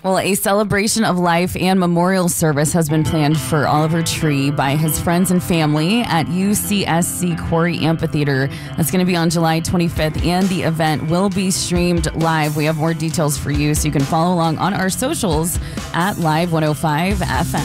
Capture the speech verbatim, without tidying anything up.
Well, a celebration of life and memorial service has been planned for Oliver Tree by his friends and family at U C S C Quarry Amphitheater. That's going to be on July twenty-fifth, and the event will be streamed live. We have more details for you, so you can follow along on our socials at Live one oh five F M.